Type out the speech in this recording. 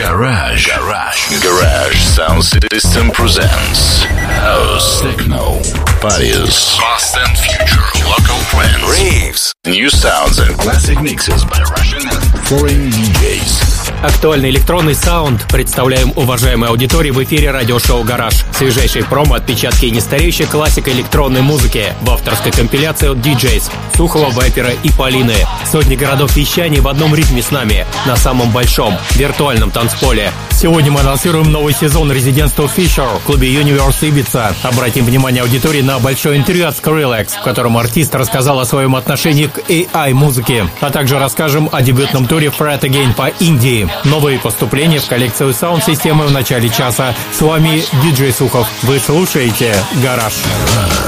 Garage Sound System presents House Techno Parties, Past and Future, Local Trends, Raves, New Sounds and Classic Mixes by Russian and Foreign DJs. Актуальный электронный саунд представляем уважаемой аудитории в эфире радиошоу «Гараж». Свежайшие промо, отпечатки и нестареющая классика электронной музыки в авторской компиляции от DJs Сухова, Вайпера и Полины. Сотни городов вещания в одном ритме с нами, на самом большом виртуальном танцполе. Сегодня мы анонсируем новый сезон резидентства Fisher в клубе Universe Ibiza. Обратим внимание аудитории на большое интервью от Skrillex, в котором артист рассказал о своем отношении к AI-музыке, а также расскажем о дебютном туре Fred Again по Индии. Новые поступления в коллекцию саунд-системы в начале часа. С вами диджей Сухов. Вы слушаете «Гараж».